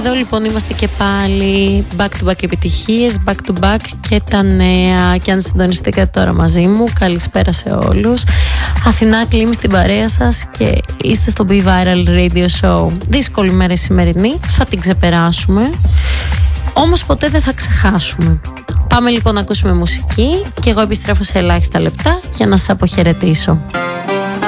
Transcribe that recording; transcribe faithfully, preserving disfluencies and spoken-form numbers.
Εδώ λοιπόν είμαστε και πάλι back to back επιτυχίες, back to back και τα νέα. Και αν συντονιστήκατε τώρα μαζί μου, καλησπέρα σε όλους. Αθηνά Κλίμη στην παρέα σας και είστε στο Be Viral Radio Show. Δύσκολη μέρα η σημερινή, θα την ξεπεράσουμε, όμως ποτέ δεν θα ξεχάσουμε. Πάμε λοιπόν να ακούσουμε μουσική και εγώ επιστρέφω σε ελάχιστα λεπτά για να σας αποχαιρετήσω.